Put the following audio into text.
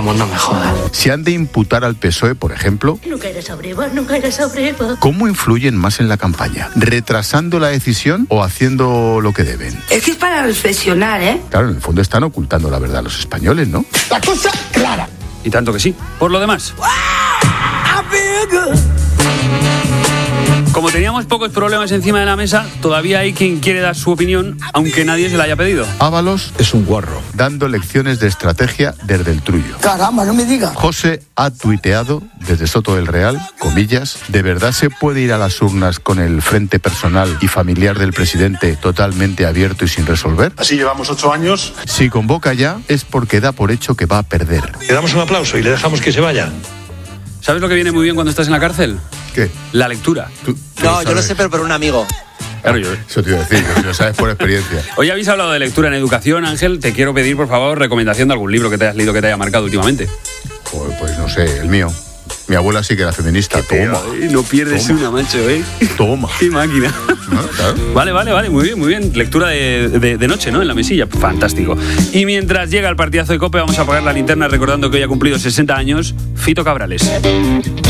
Vamos, no me jodas. Si han de imputar al PSOE, por ejemplo, Nunca eres arriba, nunca eres arriba. ¿cómo influyen más en la campaña? ¿Retrasando la decisión o haciendo lo que deben? Es que es para reflexionar, ¿eh? Claro, en el fondo están ocultando la verdad a los españoles, ¿no? La cosa clara. Y tanto que sí. Por lo demás, como teníamos pocos problemas encima de la mesa, todavía hay quien quiere dar su opinión, aunque nadie se la haya pedido. Ábalos es un guarro, dando lecciones de estrategia desde el trullo. Caramba, no me digas. José ha tuiteado desde Soto del Real, comillas, ¿de verdad se puede ir a las urnas con el frente personal y familiar del presidente totalmente abierto y sin resolver? Así llevamos 8 años. Si convoca ya es porque da por hecho que va a perder. Le damos un aplauso y le dejamos que se vaya. ¿Sabes lo que viene muy bien cuando estás en la cárcel? ¿Qué? La lectura. ¿Tú No, yo lo sé, pero por un amigo. Claro, yo. Eso te iba a decir, que lo sabes por experiencia. Hoy habéis hablado de lectura en educación, Ángel. Te quiero pedir, por favor, recomendación de algún libro que te hayas leído que te haya marcado últimamente. Pues no sé, el mío. Mi abuela sí que era feminista. Toma. No pierdes una, macho, ¿eh? Toma. Qué máquina. ¿No? Claro. Vale, muy bien. Lectura de noche, ¿no? En la mesilla. Fantástico. Y mientras llega el partidazo de COPE, vamos a apagar la linterna recordando que hoy ha cumplido 60 años Fito Cabrales.